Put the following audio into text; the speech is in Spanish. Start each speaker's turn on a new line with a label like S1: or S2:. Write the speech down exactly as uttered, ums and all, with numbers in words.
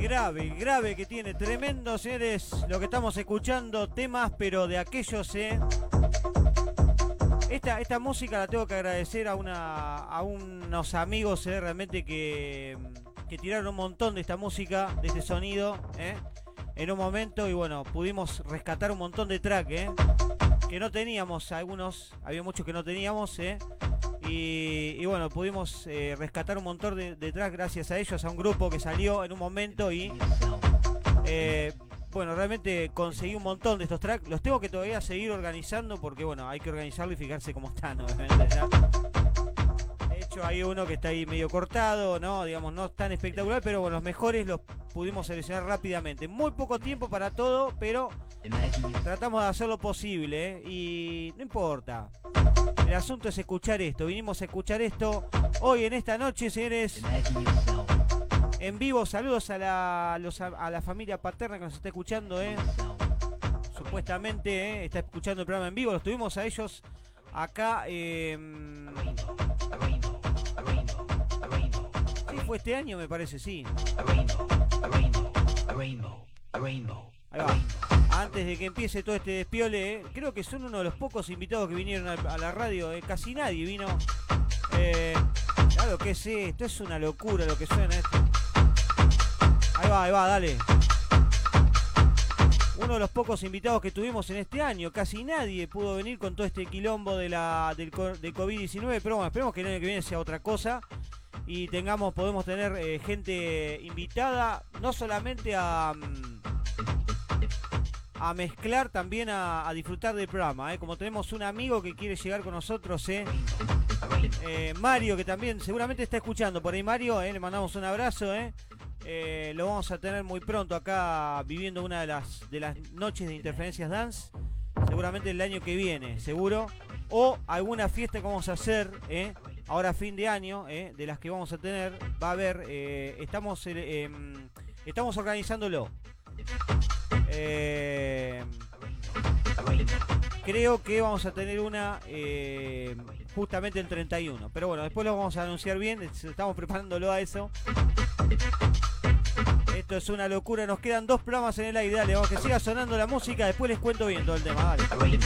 S1: grave, grave que tiene, tremendo, señores, lo que estamos escuchando, temas, pero de aquellos, eh. Esta, esta música la tengo que agradecer a una a unos amigos, eh, realmente que, que tiraron un montón de esta música, de este sonido, eh, en un momento, y bueno, pudimos rescatar un montón de track, eh, que no teníamos, algunos, había muchos que no teníamos, eh. Y, y bueno, pudimos eh, rescatar un montón de, de tracks gracias a ellos, a un grupo que salió en un momento y eh, bueno, realmente conseguí un montón de estos tracks. Los tengo que todavía seguir organizando porque bueno, hay que organizarlo y fijarse cómo están, obviamente, ¿no? De hecho hay uno que está ahí medio cortado, no, digamos, no tan espectacular, pero bueno, los mejores los pudimos seleccionar rápidamente. Muy poco tiempo para todo, pero tratamos de hacer lo posible, ¿eh? Y no importa. El asunto es escuchar esto. Vinimos a escuchar esto hoy en esta noche, señores. En vivo, saludos a la, a los, a la familia paterna que nos está escuchando, ¿eh? Supuestamente, ¿eh? Está escuchando el programa en vivo. Los tuvimos a ellos acá. Eh... Sí, fue este año, me parece, sí. Ahí va. Antes de que empiece todo este despiole, eh, creo que son uno de los pocos invitados que vinieron a, a la radio, eh, casi nadie vino. Eh, claro que es esto, es una locura lo que suena esto. Ahí va, ahí va, dale. Uno de los pocos invitados que tuvimos en este año, casi nadie pudo venir con todo este quilombo de la del, del COVID diecinueve, pero bueno, esperemos que el año que viene sea otra cosa y tengamos, podemos tener eh, gente invitada, no solamente a... a mezclar, también a, a disfrutar del programa, ¿eh? Como tenemos un amigo que quiere llegar con nosotros, ¿eh? Eh, Mario, que también seguramente está escuchando por ahí. Mario, ¿eh? Le mandamos un abrazo, ¿eh? Eh, lo vamos a tener muy pronto acá viviendo una de las, de las noches de Interferencias Dance, seguramente el año que viene, seguro, o alguna fiesta que vamos a hacer, ¿eh? Ahora fin de año, ¿eh? De las que vamos a tener, va a haber, eh, estamos, eh, eh, estamos organizándolo. Eh, creo que vamos a tener una eh, justamente el treinta y uno, pero bueno, después lo vamos a anunciar bien, estamos preparándolo a eso. Esto es una locura, nos quedan dos programas en el aire, dale, vamos que siga sonando la música, después les cuento bien todo el tema, dale.